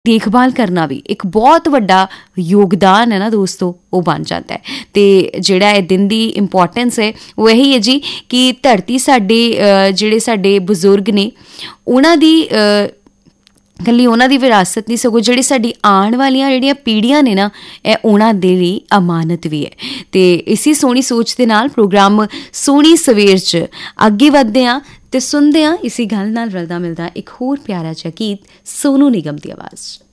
ਦੇਖਭਾਲ ਕਰਨਾ ਵੀ ਇੱਕ ਬਹੁਤ ਵੱਡਾ ਯੋਗਦਾਨ ਹੈ ਨਾ ਦੋਸਤੋ, ਉਹ ਬਣ ਜਾਂਦਾ ਹੈ। ਅਤੇ ਜਿਹੜਾ ਇਹ ਦਿਨ ਦੀ ਇੰਪੋਰਟੈਂਸ ਹੈ ਉਹ ਇਹੀ ਹੈ ਜੀ ਕਿ ਧਰਤੀ ਸਾਡੇ ਜਿਹੜੇ ਸਾਡੇ ਬਜ਼ੁਰਗ ਨੇ ਉਹਨਾਂ ਦੀ ਇਕੱਲੀ ਉਹਨਾਂ ਦੀ ਵਿਰਾਸਤ ਨਹੀਂ, ਸਗੋਂ ਜਿਹੜੀ ਸਾਡੀ ਆਉਣ ਵਾਲੀਆਂ ਜਿਹੜੀਆਂ ਪੀੜ੍ਹੀਆਂ ਨੇ ਨਾ, ਇਹ ਉਹਨਾਂ ਦੇ ਲਈ ਅਮਾਨਤ ਵੀ ਹੈ। ਅਤੇ ਇਸੀ ਸੋਹਣੀ ਸੋਚ ਦੇ ਨਾਲ ਪ੍ਰੋਗਰਾਮ ਸੋਹਣੀ ਸਵੇਰ 'ਚ ਅੱਗੇ ਵੱਧਦੇ ਹਾਂ ਅਤੇ ਸੁਣਦੇ ਹਾਂ ਇਸੀ ਗੱਲ ਨਾਲ ਰਲਦਾ ਮਿਲਦਾ ਇੱਕ ਹੋਰ ਪਿਆਰਾ ਜਿਹਾ ਗੀਤ ਸੋਨੂ ਨਿਗਮ ਦੀ ਆਵਾਜ਼ 'ਚ।